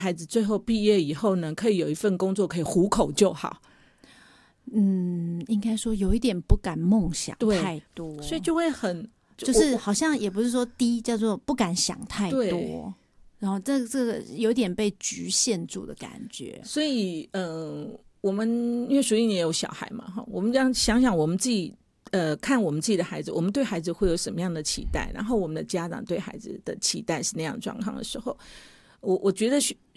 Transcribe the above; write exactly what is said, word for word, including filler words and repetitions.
孩子最后毕业以后呢，可以有一份工作可以糊口就好。 嗯，应该说有一点不敢梦想太多， 所以就会很就是好像也不是说低，叫做不敢想太多，然后这这个有点被局限住的感觉。 所以嗯、呃，我们因为淑英也有小孩嘛哈，我们这样想想我们自己呃，看我们自己的孩子，我们对孩子会有什么样的期待，然后我们的家长对孩子的期待是那样状况的时候，我我觉得